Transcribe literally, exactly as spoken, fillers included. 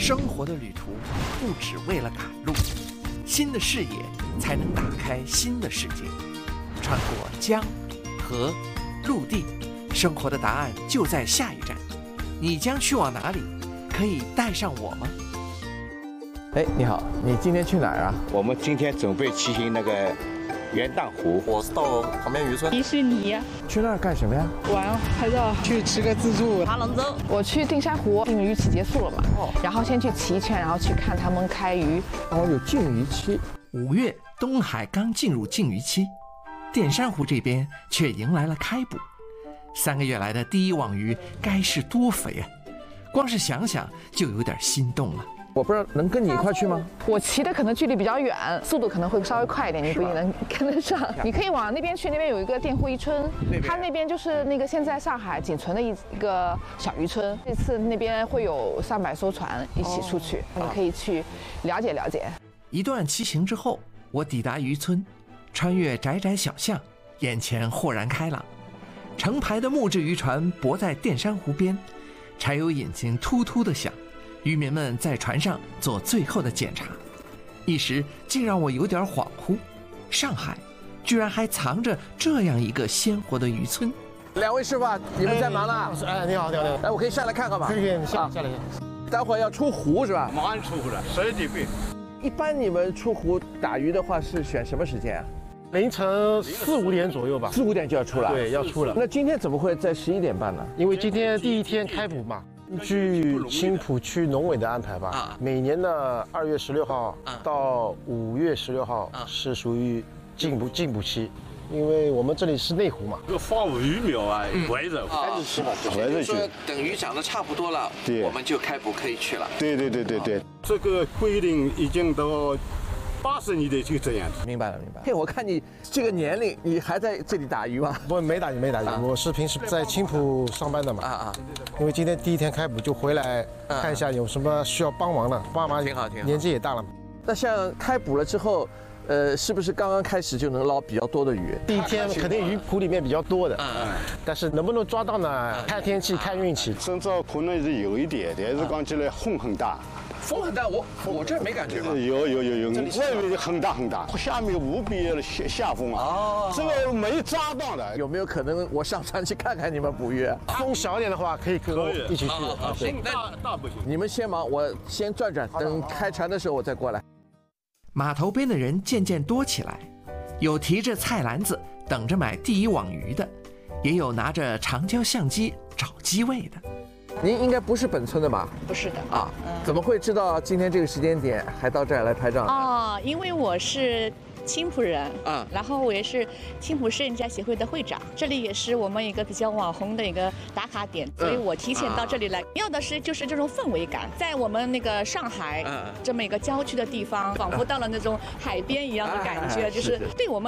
生活的旅途不只为了赶路，新的视野才能打开新的世界。穿过江、河、陆地，生活的答案就在下一站。你将去往哪里？可以带上我吗？ 哎，你好，你今天去哪儿啊？ 我们今天准备骑行那个元荡湖。 我是到旁边渔村。 迪士尼。 去那儿干什么呀？ 玩，拍照。 去吃个自助。 爬龙舟。 我去定山湖，禁渔期结束了嘛，哦，然后先去骑一圈，然后去看他们开渔。 哦，有禁渔期。 五月，东海刚进入禁渔期，淀山湖这边却迎来了开捕。三个月来的第一网鱼该是多肥啊！光是想想就有点心动了。 我不知道能跟你一块去吗？ 我骑的可能距离比较远，速度可能会稍微快一点，你不一定能跟得上。你可以往那边去，那边有一个佃户渔村，它那边就是那个现在上海仅存的一一个小渔村。这次那边会有上百艘船一起出去，你可以去了解了解。 一段骑行之后，我抵达渔村，穿越窄窄小巷，眼前豁然开朗。成排的木质渔船泊在淀山湖边，柴油引擎突突地响，渔民们在船上做最后的检查，一时竟让我有点恍惚。上海居然还藏着这样一个鲜活的渔村。 两位师傅，你们在忙呢？ 哎，你好，你好，你好。 哎，我可以下来看看吗？ 可以，可以，你下下来。 待会儿要出湖是吧？ 马上出湖了，十点半。 一般你们出湖打鱼的话是选什么时间啊？ 凌晨四五点左右吧。 四五点就要出了？ 对，要出了。 那今天怎么会在十一点半呢？ 因为今天第一天开捕嘛。据青浦区农委的安排吧，每年的二月十六号到五月十六号是属于禁捕禁捕期，因为我们这里是内湖嘛。 这个放鱼苗啊，围着开始吃了， 也就是说等鱼长得差不多了， 对， 我们就开捕可以去了。 对对对对对，这个规定已经到八十年代就这样子。 明白了，明白了。嘿，我看你这个年龄，你还在这里打鱼吗？ 不，没打鱼，没打鱼。我是平时在青浦上班的嘛。啊啊。因为今天第一天开捕，就回来看一下有什么需要帮忙的。爸妈挺好，挺好。 年纪也大了嘛。 那像开捕了之后，呃，是不是刚刚开始就能捞比较多的鱼？ 第一天肯定鱼谱里面比较多的，嗯，但是能不能抓到呢？看天气，看运气。 深圳可能是有一点，但是刚起来风很大。 风很大，我我这儿没感觉吧？ 有有有有，外面很大很大，下面无比的下下风啊！哦，这个没抓到的。 有没有可能我上船去看看你们捕鱼？ 风小一点的话，可以跟我一起去。 啊，行，大大不行。 你们先忙，我先转转，等开船的时候我再过来。 码头边的人渐渐多起来，有提着菜篮子等着买第一网鱼的，也有拿着长焦相机找机位的。 您应该不是本村的吧？ 不是的啊，嗯、怎么会知道今天这个时间点还到这儿来拍照？ 哦，因为我是青浦人啊，然后我也是青浦摄影家协会的会长，这里也是我们一个比较网红的一个打卡点，所以我提前到这里来。要的是就是这种氛围感，在我们那个上海这么一个郊区的地方，仿佛到了那种海边一样的感觉，就是对我们。